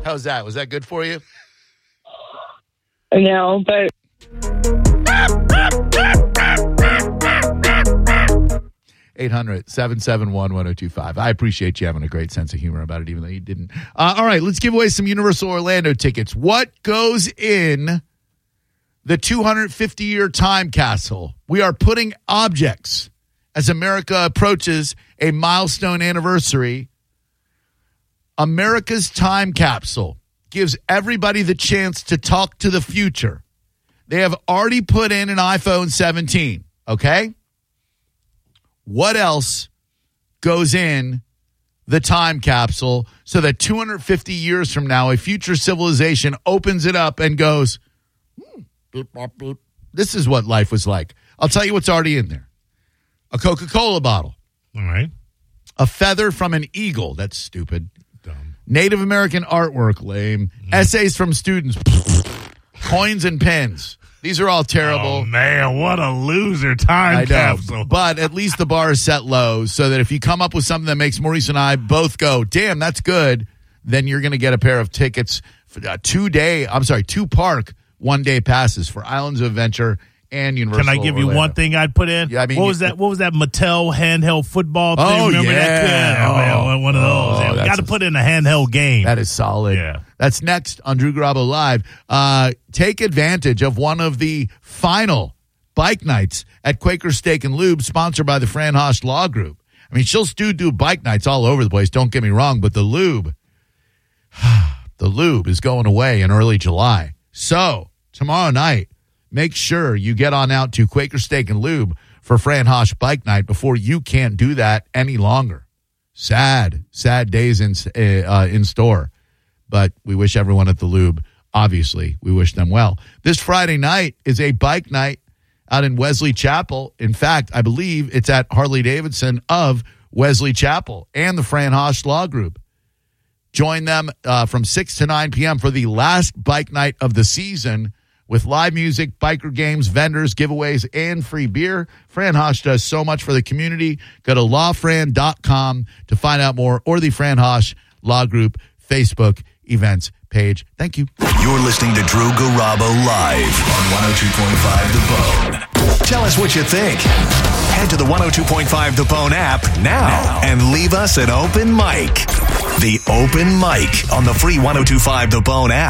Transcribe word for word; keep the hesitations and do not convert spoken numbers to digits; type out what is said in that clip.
How's that? Was that good for you? No, but... eight hundred, seven seven one, one oh two five. I appreciate you having a great sense of humor about it, even though you didn't. Uh, all right, let's give away some Universal Orlando tickets. What goes in the two hundred fifty year time capsule? We are putting objects as America approaches a milestone anniversary. America's time capsule gives everybody the chance to talk to the future. They have already put in an iPhone seventeen, okay? What else goes in the time capsule so that two hundred fifty years from now, a future civilization opens it up and goes, hmm, beep, beep, beep. This is what life was like. I'll tell you what's already in there. A Coca-Cola bottle. All right. A feather from an eagle. That's stupid. Dumb. Native American artwork. Lame. Mm. Essays from students. Coins and pens. These are all terrible. Oh, man, what a loser time I know, capsule. But at least the bar is set low so that if you come up with something that makes Maurice and I both go, damn, that's good, then you're going to get a pair of tickets for uh, two day, I'm sorry, two park one day passes for Islands of Adventure and Universal Can I give Orlando. you one thing I'd put in? Yeah, I mean, what was you, that? What was that Mattel handheld football thing? Oh, Remember yeah. that? Yeah, Oh, man, one of those. oh, Yeah, got to put in a handheld game. That is solid. Yeah. That's next on Drew Garabo Live. Uh, take advantage of one of the final bike nights at Quaker Steak and Lube, sponsored by the Fran Hosch Law Group. I mean, she'll still do bike nights all over the place, don't get me wrong, but the lube, the lube is going away in early July. So, tomorrow night, make sure you get on out to Quaker Steak and Lube for Fran Hosch Bike Night before you can't do that any longer. Sad, sad days in uh, in store. But we wish everyone at the Lube, obviously, we wish them well. This Friday night is a bike night out in Wesley Chapel. In fact, I believe it's at Harley-Davidson of Wesley Chapel and the Fran Hosch Law Group. Join them uh, from six to nine p.m. for the last bike night of the season with live music, biker games, vendors, giveaways, and free beer. Fran Hosch does so much for the community. Go to law fran dot com to find out more, or the Fran Hosch Law Group Facebook events page. Thank you. You're listening to Drew Garabo live on one oh two point five The Bone. Tell us what you think. Head to the one oh two point five The Bone app now, now and leave us an open mic. The open mic on the free one oh two point five The Bone app.